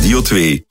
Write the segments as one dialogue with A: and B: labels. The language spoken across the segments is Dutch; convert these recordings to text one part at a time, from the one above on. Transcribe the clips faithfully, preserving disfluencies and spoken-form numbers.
A: Radio twee.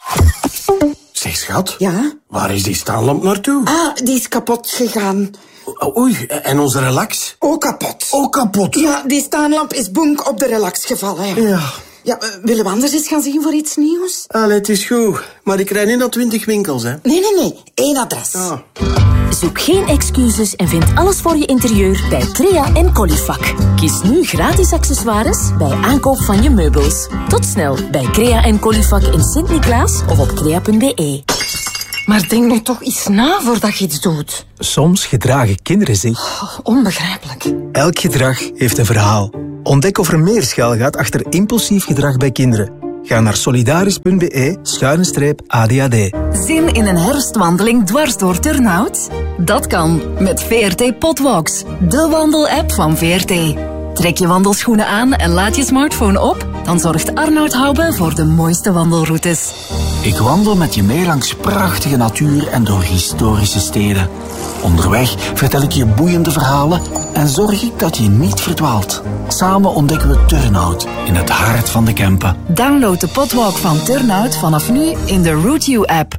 B: Zeg, schat.
C: Ja?
B: Waar is die staanlamp naartoe?
C: Ah, die is kapot gegaan.
B: Oei, en onze relax?
C: Ook kapot.
B: Ook kapot?
C: Ja, die staanlamp is bonk op de relax gevallen.
B: Ja.
C: Ja, uh, willen we anders eens gaan zien voor iets nieuws?
B: Allee, het is goed. Maar ik rijd niet naar twintig winkels, hè.
C: Nee, nee, nee. Eén adres.
B: Ah.
D: Zoek geen excuses en vind alles voor je interieur bij Crea en Colifac. Kies nu gratis accessoires bij aankoop van je meubels. Tot snel bij Crea en Colifac in Sint-Niklaas of op crea punt be.
E: Maar denk nu toch eens na voordat je iets doet.
F: Soms gedragen kinderen zich.
E: Oh, onbegrijpelijk.
F: Elk gedrag heeft een verhaal. Ontdek of er meer schuil gaat achter impulsief gedrag bij kinderen. Ga naar solidaris punt be schuine streep A D H D.
G: Zin in een herfstwandeling dwars door Turnhout? Dat kan met V R T Potwalks, de wandelapp van V R T. Trek je wandelschoenen aan en laat je smartphone op, dan zorgt Arnoud Hoube voor de mooiste wandelroutes.
H: Ik wandel met je mee langs prachtige natuur en door historische steden. Onderweg vertel ik je boeiende verhalen en zorg ik dat je niet verdwaalt. Samen ontdekken we Turnhout in het hart van de Kempen.
G: Download de Potwalk van Turnhout vanaf nu in de Route You app.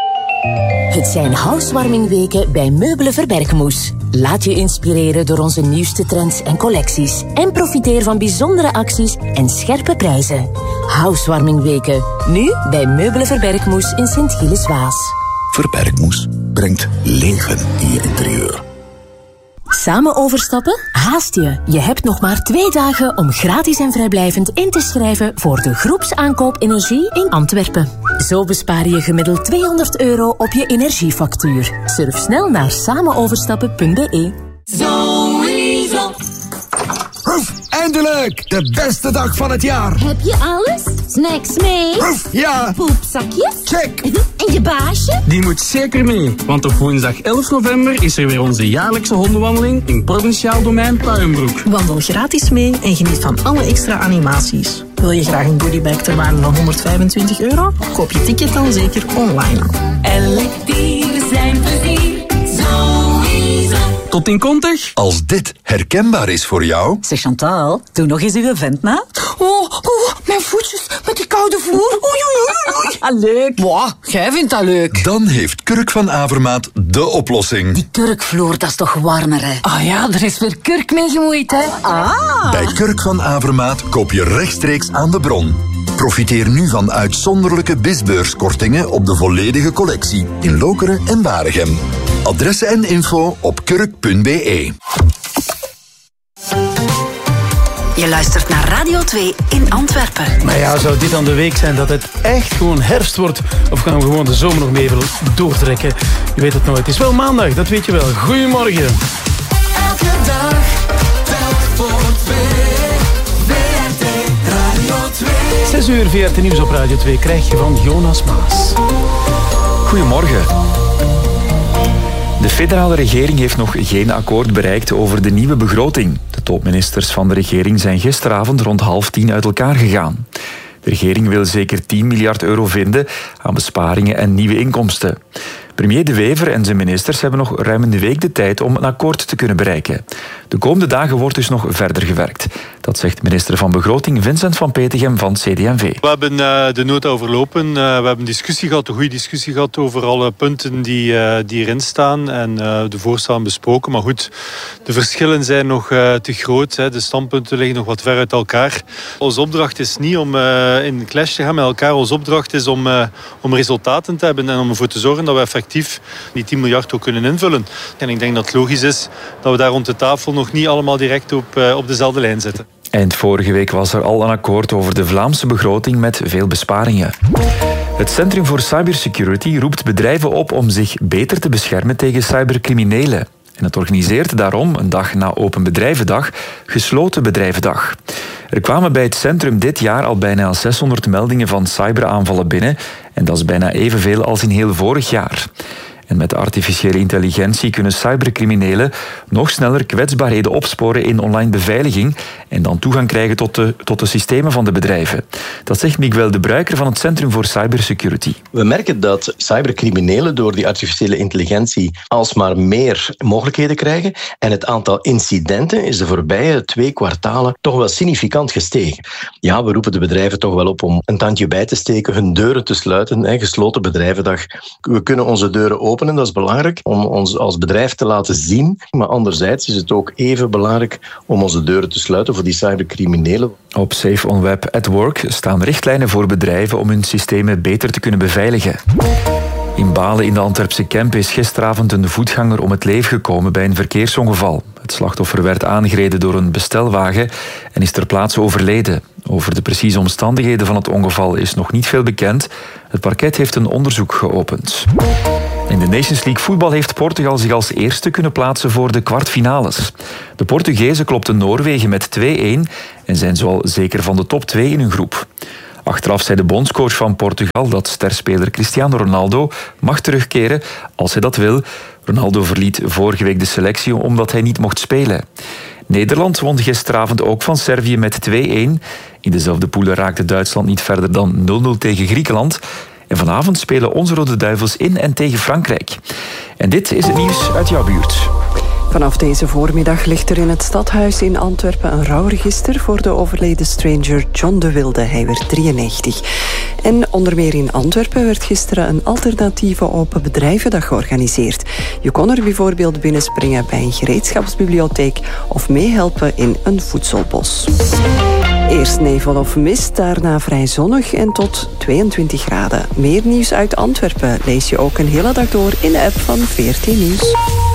D: Het zijn housewarmingweken bij Meubelen Verbergmoes. Laat je inspireren door onze nieuwste trends en collecties. En profiteer van bijzondere acties en scherpe prijzen. Housewarmingweken. Nu bij Meubelen Verbergmoes in Sint-Gilles-Waas.
A: Verbergmoes brengt leven in je interieur.
D: Samen overstappen? Haast je. Je hebt nog maar twee dagen om gratis en vrijblijvend in te schrijven voor de groepsaankoop energie in Antwerpen. Zo bespaar je gemiddeld tweehonderd euro op je energiefactuur. Surf snel naar samenoverstappen punt be.
I: Sowieso.
J: Huf, eindelijk! De beste dag van het jaar!
K: Heb je alles? Snacks mee?
J: Huf, ja!
K: Poepzakjes?
J: Check!
K: En je baasje?
L: Die moet zeker mee, want op woensdag elf november is er weer onze jaarlijkse hondenwandeling in Provinciaal Domein Puienbroek.
E: Wandel gratis mee en geniet van alle extra animaties. Wil je graag een goodiebag ter waarde van honderdvijfentwintig euro? Koop je ticket dan zeker online.
I: Elk dier zijn plezier. Sowieso.
L: Tot in kontig.
A: Als dit herkenbaar is voor jou...
G: Zeg Chantal, doe nog eens uw vent na.
E: Oh, oh, mijn voetjes met die koude vloer. Oei, oei, oei.
G: Ah, leuk. Wow, jij vindt dat leuk.
A: Dan heeft Kurk van Avermaat de oplossing.
G: Die kurkvloer, dat is toch warmer, hè?
E: Ah ja, er is weer kurk mee gemoeid, hè?
G: Ah.
A: Bij Kurk van Avermaat koop je rechtstreeks aan de bron. Profiteer nu van uitzonderlijke bisbeurskortingen op de volledige collectie in Lokeren en Waregem. Adressen en info op kurk punt be.
G: Je luistert naar Radio twee in Antwerpen.
F: Maar ja, zou dit dan de week zijn dat het echt gewoon herfst wordt? Of gaan we gewoon de zomer nog mee even doortrekken? Je weet het nooit. Het is wel maandag, dat weet je wel. Goedemorgen.
I: Elke dag telt voor twee. V R T Radio twee.
F: zes uur V R T Nieuws op Radio twee krijg je van Jonas Maas.
M: Goedemorgen. De federale regering heeft nog geen akkoord bereikt over de nieuwe begroting. De topministers van de regering zijn gisteravond rond half tien uit elkaar gegaan. De regering wil zeker tien miljard euro vinden aan besparingen en nieuwe inkomsten. Premier De Wever en zijn ministers hebben nog ruim een week de tijd om een akkoord te kunnen bereiken. De komende dagen wordt dus nog verder gewerkt. Dat zegt minister van Begroting Vincent van Petegem van C D M V.
N: We hebben uh, de nota overlopen. Uh, we hebben een discussie gehad, een goede discussie gehad over alle punten die, uh, die erin staan en uh, de voorstellen besproken. Maar goed, de verschillen zijn nog uh, te groot. Hè. De standpunten liggen nog wat ver uit elkaar. Onze opdracht is niet om uh, in clash te gaan met elkaar. Onze opdracht is om, uh, om resultaten te hebben en om ervoor te zorgen dat we effectief die tien miljard ook kunnen invullen. En ik denk dat het logisch is dat we daar rond de tafel nog niet allemaal direct op, uh, op dezelfde lijn zitten.
M: Eind vorige week was er al een akkoord over de Vlaamse begroting met veel besparingen. Het Centrum voor Cybersecurity roept bedrijven op om zich beter te beschermen tegen cybercriminelen. En het organiseert daarom, een dag na Open Bedrijvendag, Gesloten Bedrijvendag. Er kwamen bij het centrum dit jaar al bijna zeshonderd meldingen van cyberaanvallen binnen. En dat is bijna evenveel als in heel vorig jaar. En met artificiële intelligentie kunnen cybercriminelen nog sneller kwetsbaarheden opsporen in online beveiliging en dan toegang krijgen tot de, tot de systemen van de bedrijven. Dat zegt Miguel de Bruiker van het Centrum voor Cybersecurity.
O: We merken dat cybercriminelen door die artificiële intelligentie alsmaar meer mogelijkheden krijgen en het aantal incidenten is de voorbije twee kwartalen toch wel significant gestegen. Ja, we roepen de bedrijven toch wel op om een tandje bij te steken, hun deuren te sluiten, hè, gesloten bedrijvendag. We kunnen onze deuren openen, dat is belangrijk om ons als bedrijf te laten zien, maar anderzijds is het ook even belangrijk om onze deuren te sluiten voor die cybercriminelen.
M: Op Safe on Web at Work staan richtlijnen voor bedrijven om hun systemen beter te kunnen beveiligen. In Balen in de Antwerpse Kemp is gisteravond een voetganger om het leven gekomen bij een verkeersongeval. Het slachtoffer werd aangereden door een bestelwagen en is ter plaatse overleden. Over de precieze omstandigheden van het ongeval is nog niet veel bekend. Het parket heeft een onderzoek geopend. In de Nations League voetbal heeft Portugal zich als eerste kunnen plaatsen voor de kwartfinales. De Portugezen klopten Noorwegen met twee-een en zijn zo al zeker van de top twee in hun groep. Achteraf zei de bondscoach van Portugal dat sterspeler Cristiano Ronaldo mag terugkeren als hij dat wil. Ronaldo verliet vorige week de selectie omdat hij niet mocht spelen. Nederland won gisteravond ook van Servië met twee-een. In dezelfde poelen raakte Duitsland niet verder dan nul-nul tegen Griekenland. En vanavond spelen onze Rode Duivels in en tegen Frankrijk. En dit is het nieuws uit jouw buurt.
P: Vanaf deze voormiddag ligt er in het stadhuis in Antwerpen een rouwregister voor de overleden stranger John de Wilde. Hij werd drieënnegentig. En onder meer in Antwerpen werd gisteren een alternatieve open bedrijvendag georganiseerd. Je kon er bijvoorbeeld binnenspringen bij een gereedschapsbibliotheek of meehelpen in een voedselbos. Eerst nevel of mist, daarna vrij zonnig en tot tweeëntwintig graden. Meer nieuws uit Antwerpen lees je ook een hele dag door in de app van V R T Nieuws.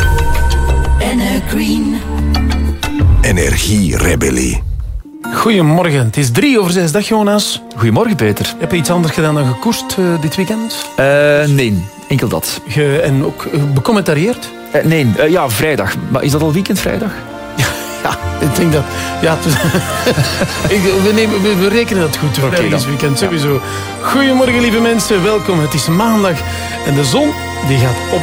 I: Green.
Q: Energierebellie.
R: Goedemorgen, het is drie over zes. Dag Jonas.
M: Goedemorgen Peter.
R: Heb je iets anders gedaan dan gekoerst uh, dit weekend?
M: Uh, nee, enkel dat.
R: Ge, en ook uh, becommentarieerd?
M: Uh, nee, uh, ja, vrijdag. Maar is dat al weekend vrijdag?
R: Ja, ik denk dat... Ja, het, ik, we, nemen, we, we rekenen dat goed voor dit weekend, sowieso. Ja. Goedemorgen lieve mensen, welkom. Het is maandag en de zon die gaat op.